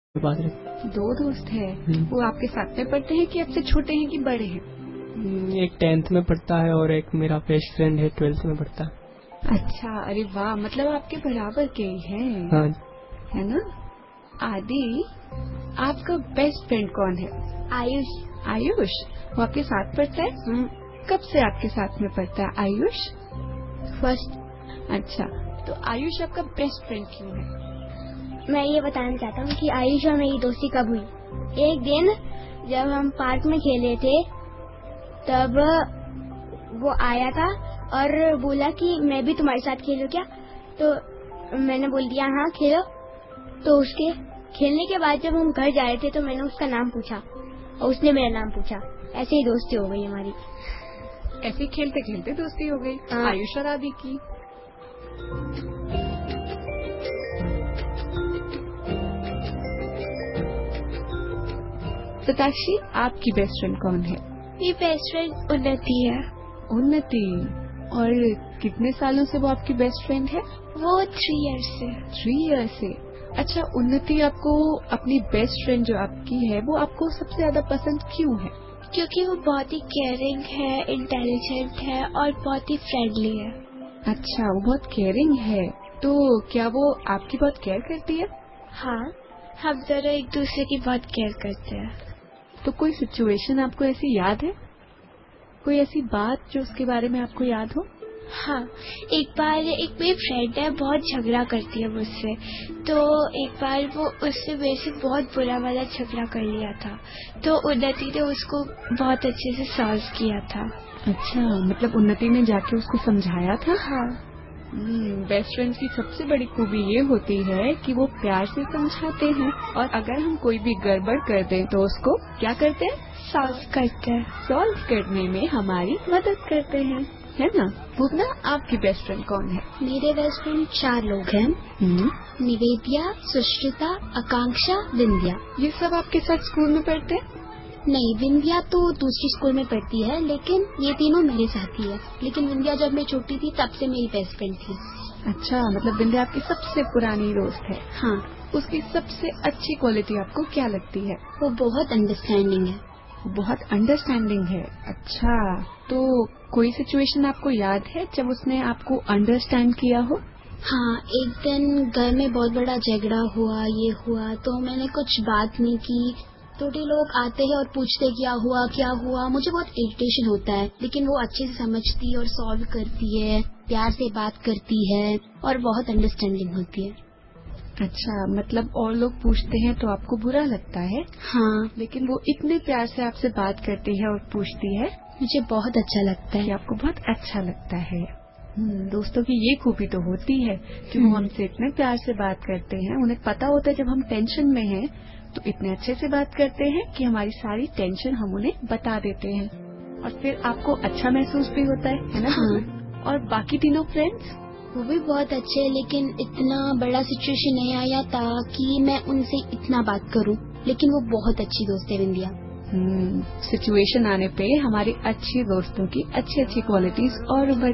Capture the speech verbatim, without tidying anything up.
बात रहे। दो दोस्त हैं। हम्म। वो आपके साथ में पढ़ते हैं कि आपसे छोटे हैं कि बड़े हैं? एक टेंथ में पढ़ता है और एक मेरा बेस्ट फ्रेंड है ट्वेल्थ में पढ़ता है। अच्छा, अरे वाह, मतलब आपके बराबर के ही हैं। हाँ। है ना? आदि, आपका बेस्ट फ्रेंड कौन है? आयुष। आयुष, वो आपके साथ पढ़ता है? कब से आपके साथ में पढ़ता है आयुष? फर्स्ट। अच्छा, तो आयुष आपका बेस्ट फ्रेंड क्यों है? मैं ये बताना चाहता हूँ कि आयुष और मेरी दोस्ती कब हुई। एक दिन जब हम पार्क में खेले थे तब वो आया था और बोला कि मैं भी तुम्हारे साथ खेलूं क्या, तो मैंने बोल दिया हाँ खेलो। तो उसके खेलने के बाद जब हम घर जा रहे थे तो मैंने उसका नाम पूछा और उसने मेरा नाम पूछा। ऐसे ही दोस्ती हो गई हमारी। ऐसे खेलते खेलते दोस्ती हो गई आयुष और आदि की। सताक्षी, आपकी बेस्ट फ्रेंड कौन है? मेरी बेस्ट फ्रेंड उन्नति है। उन्नति, और कितने सालों से वो आपकी बेस्ट फ्रेंड है? वो थ्री इयर्स से। थ्री इयर्स से। अच्छा उन्नति, आपको अपनी बेस्ट फ्रेंड जो आपकी है वो आपको सबसे ज्यादा पसंद क्यों है? क्योंकि वो बहुत ही केयरिंग है, इंटेलिजेंट है और बहुत ही फ्रेंडली है। अच्छा, वो बहुत केयरिंग है, तो क्या वो आपकी बहुत केयर करती है? हाँ, हम दोनों एक दूसरे की बहुत केयर करते हैं। तो कोई सिचुएशन आपको ऐसी याद है, कोई ऐसी बात जो उसके बारे में आपको याद हो? हाँ, एक बार एक मेरी फ्रेंड है, बहुत झगड़ा करती है मुझसे, तो एक बार वो उससे मेरे से बहुत बुरा वाला झगड़ा कर लिया था, तो उन्नति ने उसको बहुत अच्छे से सॉल्व किया था। अच्छा, मतलब उन्नति ने जाके उसको समझाया था? हाँ। बेस्ट फ्रेंड की सबसे बड़ी खूबी ये होती है कि वो प्यार से समझाते हैं, और अगर हम कोई भी गड़बड़ कर दें तो उसको क्या करते हैं? सॉल्व करते हैं। सॉल्व करने में हमारी मदद करते हैं, है ना? भुवना, आपकी बेस्ट फ्रेंड कौन है? मेरे बेस्ट फ्रेंड चार लोग हैं। निवेदिया, सुश्रिता, आकांक्षा, विंध्या। ये सब आपके साथ स्कूल में पढ़ते हैं? नहीं, विंध्या तो दूसरी स्कूल में पढ़ती है, लेकिन ये तीनों मेरे साथ ही है। लेकिन विंध्या जब मैं छोटी थी तब से मेरी बेस्ट फ्रेंड थी। अच्छा, मतलब विंध्या आपकी सबसे पुरानी दोस्त है? हाँ। उसकी सबसे अच्छी क्वालिटी आपको क्या लगती है? वो बहुत अंडरस्टैंडिंग है। बहुत अंडरस्टैंडिंग है। अच्छा, तो कोई सिचुएशन आपको याद है जब उसने आपको अंडरस्टैंड किया हो? हाँ, एक दिन घर में बहुत बड़ा झगड़ा हुआ, ये हुआ, तो मैंने कुछ बात नहीं की। थोड़े लोग आते हैं और पूछते क्या हुआ क्या हुआ, मुझे बहुत इरिटेशन होता है, लेकिन वो अच्छे से समझती है और सॉल्व करती है, प्यार से बात करती है और बहुत अंडरस्टैंडिंग होती है। अच्छा, मतलब और लोग पूछते हैं तो आपको बुरा लगता है? हाँ, लेकिन वो इतने प्यार से आपसे बात करती है और पूछती है, मुझे बहुत अच्छा लगता है। कि आपको बहुत अच्छा लगता है। दोस्तों की ये खूबी तो होती है कि वो हमसे इतने प्यार से बात करते हैं। उन्हें पता होता है जब हम टेंशन में हैं तो इतने अच्छे से बात करते हैं कि हमारी सारी टेंशन हम उन्हें बता देते हैं, और फिर आपको अच्छा महसूस भी होता है, है ना? हाँ। और बाकी तीनों फ्रेंड्स? वो भी बहुत अच्छे हैं, लेकिन इतना बड़ा सिचुएशन नहीं आया था कि मैं उनसे इतना बात करूं, लेकिन वो बहुत अच्छी दोस्त है विंध्या। हम्म, सिचुएशन आने पे हमारी अच्छी दोस्तों की अच्छी अच्छी क्वालिटीज और